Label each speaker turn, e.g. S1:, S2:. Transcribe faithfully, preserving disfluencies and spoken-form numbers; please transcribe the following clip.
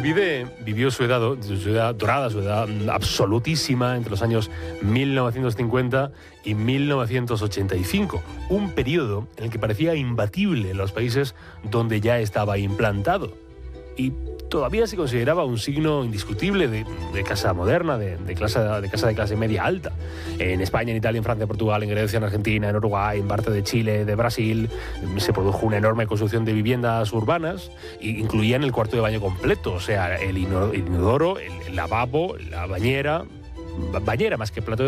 S1: Vide vivió su edad, su edad dorada, su edad absolutísima entre los años mil novecientos cincuenta y mil novecientos ochenta y cinco, un periodo en el que parecía imbatible en los países donde ya estaba implantado y todavía se consideraba un signo indiscutible de, de casa moderna, de, de, clase, de casa de clase media alta. En España, en Italia, en Francia, en Portugal, en Grecia, en Argentina, en Uruguay, en parte de Chile, de Brasil, se produjo una enorme construcción de viviendas urbanas e incluían el cuarto de baño completo, o sea, el inodoro, el, el lavabo, la bañera, bañera más que plato